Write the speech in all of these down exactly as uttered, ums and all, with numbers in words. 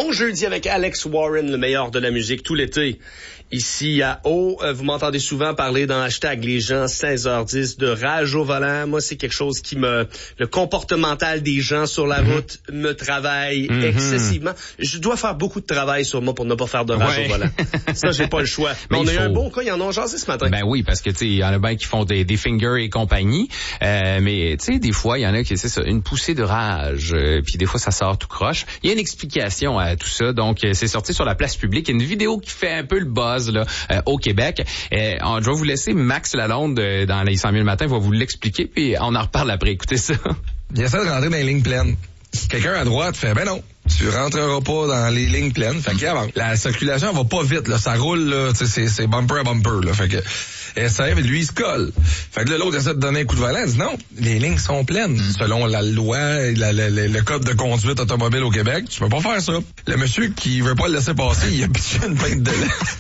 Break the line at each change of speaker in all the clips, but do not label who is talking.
Bon jeudi avec Alex Warren, le meilleur de la musique tout l'été. Ici à Haut, vous m'entendez souvent parler dans hashtag les gens seize heures dix de rage au volant. Moi, c'est quelque chose qui me... Le comportemental des gens sur la mm-hmm. route me travaille mm-hmm. excessivement. Je dois faire beaucoup de travail sur moi pour ne pas faire de rage ouais. au volant. Ça, j'ai pas le choix. Mais on a faut... eu un bon cas, ils en ont jasé ce matin.
Ben oui, parce que tu sais, il y en a bien qui font des, des fingers et compagnie. Euh, mais tu sais, des fois, il y en a qui, c'est ça, une poussée de rage. Euh, puis des fois, ça sort tout croche. Il y a une explication à tout ça. Donc, c'est sorti sur la place publique. Il y a une vidéo qui fait un peu le buzz là, euh, au Québec. Euh, on, je vais vous laisser Max Lalonde euh, dans les cent mille le matin, va vous l'expliquer, puis on en reparle après. Écoutez ça.
Il essaie de rentrer dans les lignes pleines. Quelqu'un à droite fait, ben non, tu rentreras pas dans les lignes pleines. Fait qu'il avance. La circulation, elle va pas vite, là. Ça roule, là. Tu sais, c'est, c'est bumper à bumper, là. Fait que, essaie, lui, il se colle. Fait que là, l'autre essaie de donner un coup de volant. Il dit non, les lignes sont pleines. Mm. Selon la loi, la, la, la, le code de conduite automobile au Québec, tu peux pas faire ça. Le monsieur qui veut pas le laisser passer, il a pitché une pinte de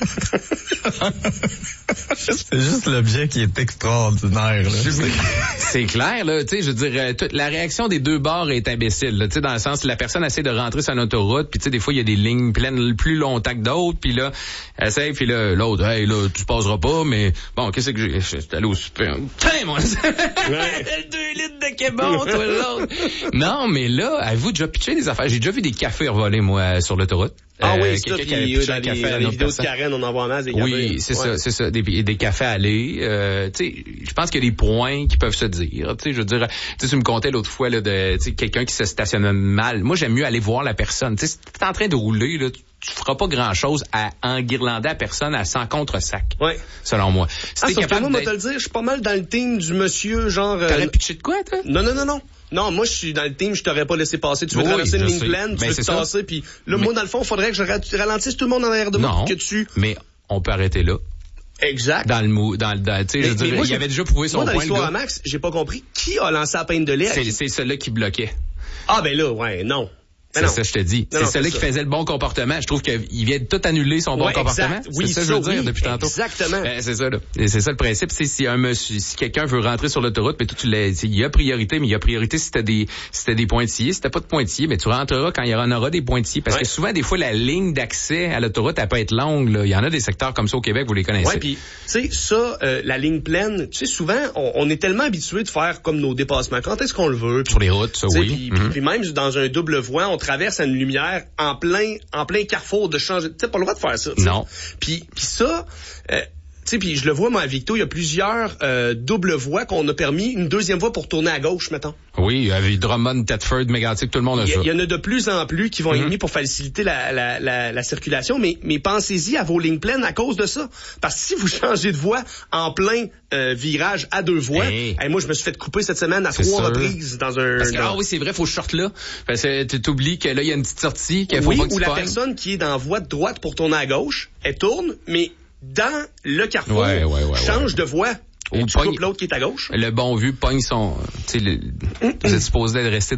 lait.
C'est juste l'objet qui est extraordinaire, là.
C'est, c'est clair, là. Tu sais, je veux dire, toute la réaction des deux bords est imbécile, là. Tu sais, dans le sens, la personne essaie de rentrer sur une autoroute, puis tu sais, des fois, il y a des lignes pleines plus longtemps que d'autres, puis là, essaie, puis là, l'autre, hey, là, tu passeras pas, mais bon, qu'est-ce que j'ai? J'étais allé au super. Tiens, moi! Deux litres de Québon, toi, l'autre! Non, mais là, avez-vous déjà pitché des affaires? J'ai déjà vu des cafés revolés, moi, sur l'autoroute.
Ah
euh,
oui, c'est ça, puis euh, dans, les, dans les vidéos de Karen, on en voit en masse des cafés.
Oui, c'est
ouais.
ça, c'est ça, des, des cafés allés. Euh, tu sais, je pense qu'il y a des points qui peuvent se dire. Tu sais, je veux dire, tu sais, tu me contais l'autre fois là de, tu sais, quelqu'un qui se stationne mal. Moi, j'aime mieux aller voir la personne. Tu sais, si t'es en train de rouler là, tu feras pas grand-chose à enguirlander la personne à cent contre-sac.
Ouais.
Selon moi. Si
ah, sauf que moi, moi, te le dire, je suis pas mal dans le team du monsieur, genre...
T'aurais
euh...
pitché de quoi, toi?
Non, non, non, non. Non, moi, je suis dans le team, je t'aurais pas laissé passer. Tu veux oui, traverser une ligne pleine, tu ben, veux te tasser, puis là, mais... moi, dans le fond, il faudrait que je ralentisse tout le monde en arrière de moi,
non,
que tu...
mais on peut arrêter là.
Exact.
Dans le mou, dans le, tu sais, je veux dire, il avait déjà prouvé son
moi, dans
point.
L'histoire à Max, j'ai pas compris qui a lancé la peine de lait.
C'est, c'est celui-là qui bloquait.
Ah, ben là, ouais, non.
C'est non. ça, je te dis. Non, c'est celui-là qui faisait le bon comportement. Je trouve qu'il vient de tout annuler son bon
ouais,
comportement.
Exact. Oui,
c'est ça,
ça,
je veux dire
oui,
depuis tantôt.
Exactement.
Euh, c'est ça, là. Et c'est ça le principe. C'est si un monsieur, si quelqu'un veut rentrer sur l'autoroute, mais toi, tu l'as, il y a priorité, mais il y a priorité si t'as des, si t'as des pointillés. Si t'as pas de pointillés, mais tu rentreras quand il y en aura des pointillés. Parce ouais. que souvent, des fois, la ligne d'accès à l'autoroute, elle peut être longue, là. Il y en a des secteurs comme ça au Québec, vous les connaissez.
Ouais, puis, tu sais, ça, euh, la ligne pleine, tu sais, souvent, on, on est tellement habitué de faire comme nos dépassements. Quand est-ce qu'on le veut? Pis,
sur les routes, ça, oui.
Puis,
mm-hmm.
puis même dans un double voie, on traverse à une lumière en plein en plein carrefour de changer. Tu sais, pas le droit de faire ça. T'sais.
Non.
Puis, puis ça, euh, tu sais, puis je le vois, moi, à Victo, il y a plusieurs euh, doubles voies qu'on a permis, une deuxième voie pour tourner à gauche, mettons.
Oui, avec Drummond, Thetford, Mégantic, tout le monde a ça.
Il y, y en a de plus en plus qui vont
mm-hmm.
être mis pour faciliter la, la, la, la circulation, mais, mais pensez-y à vos lignes pleines à cause de ça. Parce que si vous changez de voie en plein euh, virage à deux voies, hey. Hey, moi, je me suis fait couper cette semaine à c'est trois sûr. reprises dans un...
Parce que,
dans...
ah oui, c'est vrai, faut short là. Parce que tu t'oublies que là, il y a une petite sortie, qu'il faut
oui,
pas que tu
ou la
pognes.
personne qui est dans voie de droite pour tourner à gauche, elle tourne, mais dans le carrefour,
ouais, ouais, ouais,
change
ouais.
de voie.
Ou
tu coupes l'autre qui est à gauche.
Le bon vu pogne son... Tu sais, le, vous êtes supposé rester